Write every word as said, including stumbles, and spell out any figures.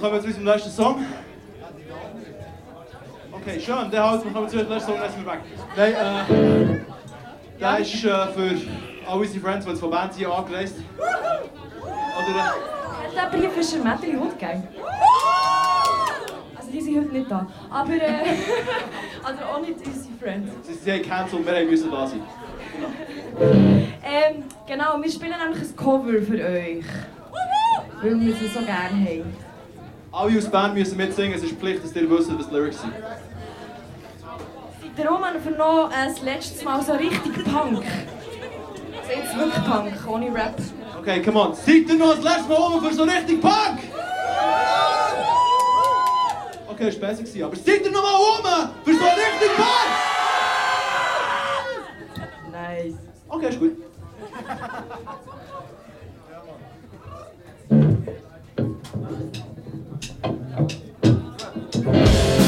kommen wir zu unserem letzten Song. Okay, schön, der halt, wir kommen zu unserem letzten Song, dann sind wir weg. Nein, äh, der ist äh, für all unsere Friends, die jetzt von Band hier angereist. Oder... Hat der Brief für Schmetterli Hund gegeben? Also die sind heute nicht da. Aber äh, also auch nicht unsere Friends. Sie, sie haben gecancelt, wir müssen da sein. Ähm, genau, wir spielen nämlich ein Cover für euch. Weil wir sie so gerne haben. Alle aus der Band müssen mitsingen, es ist Pflicht, dass ihr wisst, was die Lyrics sind. Seid ihr Roman für noch äh, das letzte Mal so richtig Punk? Also jetzt wirklich Punk, ohne Rap. Okay, come on. Seid ihr noch das letzte Mal rum für so richtig Punk? Okay, das war besser, aber seid ihr noch mal rum für so richtig Punk? Nice. Okay, ist gut.